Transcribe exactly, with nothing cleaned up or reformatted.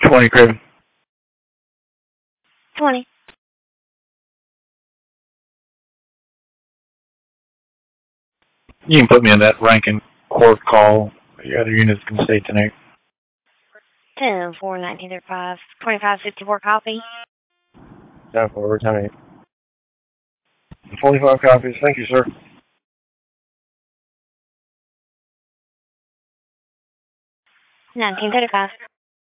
twenty, Craven. twenty. You can put me in that Rankin court call. The other units can stay tonight. ten four nineteen thirty-five. twenty-five fifty-four copy. ten four, ten eight. forty-five copies. Thank you, sir. nineteen thirty-five.